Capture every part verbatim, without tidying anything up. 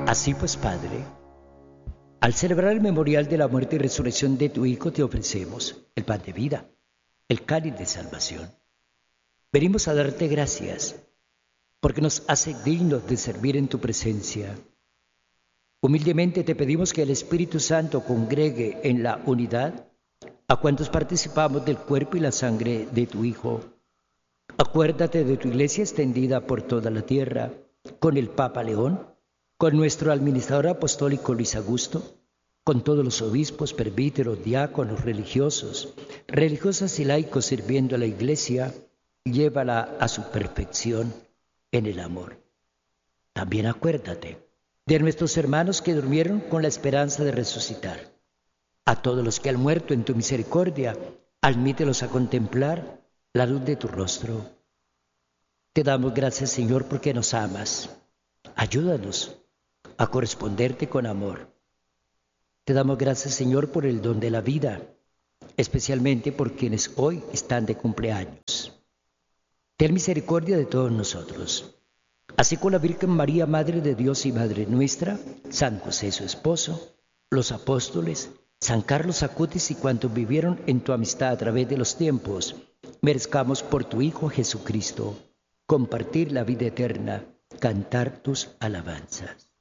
Así pues, Padre, al celebrar el memorial de la muerte y resurrección de tu Hijo, te ofrecemos el pan de vida, el cáliz de salvación. Venimos a darte gracias, porque nos hace dignos de servir en tu presencia. Humildemente te pedimos que el Espíritu Santo congregue en la unidad a cuantos participamos del cuerpo y la sangre de tu Hijo. Acuérdate de tu iglesia extendida por toda la tierra, con el Papa León, con nuestro administrador apostólico Luis Augusto, con todos los obispos, presbíteros, diáconos, religiosos, religiosas y laicos sirviendo a la iglesia, llévala a su perfección en el amor. También acuérdate de nuestros hermanos que durmieron con la esperanza de resucitar. A todos los que han muerto en tu misericordia, admítelos a contemplar la luz de tu rostro. Te damos gracias, Señor, porque nos amas. Ayúdanos a corresponderte con amor. Te damos gracias, Señor, por el don de la vida, especialmente por quienes hoy están de cumpleaños. Ten misericordia de todos nosotros. Así con la Virgen María, Madre de Dios y Madre nuestra, San José su esposo, los apóstoles, San Carlos Acutis y cuantos vivieron en tu amistad a través de los tiempos, merezcamos por tu Hijo Jesucristo compartir la vida eterna, cantar tus alabanzas.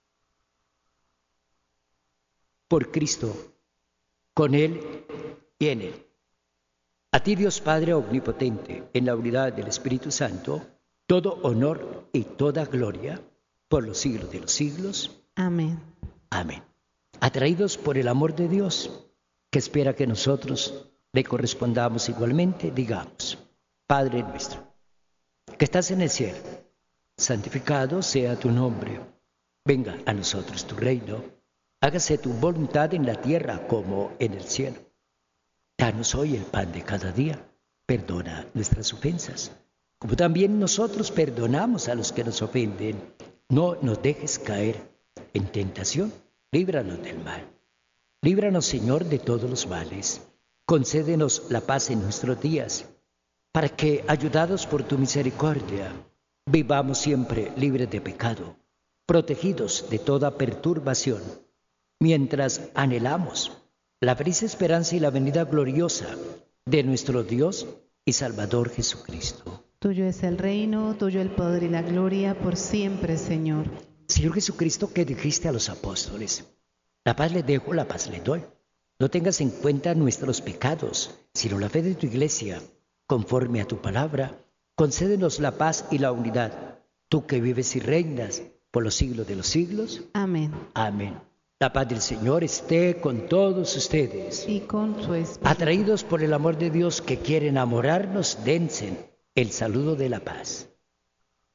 Por Cristo, con Él y en Él. A ti, Dios Padre omnipotente, en la unidad del Espíritu Santo, todo honor y toda gloria por los siglos de los siglos. Amén. Amén. Atraídos por el amor de Dios, que espera que nosotros le correspondamos igualmente, digamos: Padre nuestro, que estás en el cielo, santificado sea tu nombre. Venga a nosotros tu reino. Hágase tu voluntad en la tierra como en el cielo. Danos hoy el pan de cada día. Perdona nuestras ofensas, como también nosotros perdonamos a los que nos ofenden. No nos dejes caer en tentación. Líbranos del mal. Líbranos, Señor, de todos los males. Concédenos la paz en nuestros días, para que, ayudados por tu misericordia, vivamos siempre libres de pecado, protegidos de toda perturbación, mientras anhelamos la feliz esperanza y la venida gloriosa de nuestro Dios y Salvador Jesucristo. Tuyo es el reino, tuyo el poder y la gloria por siempre, Señor. Señor Jesucristo, que dijiste a los apóstoles: la paz les dejo, la paz les doy. No tengas en cuenta nuestros pecados, sino la fe de tu iglesia. Conforme a tu palabra, concédenos la paz y la unidad. Tú que vives y reinas por los siglos de los siglos. Amén. Amén. La paz del Señor esté con todos ustedes. Y con su espíritu. Atraídos por el amor de Dios que quiere enamorarnos, dense el saludo de la paz.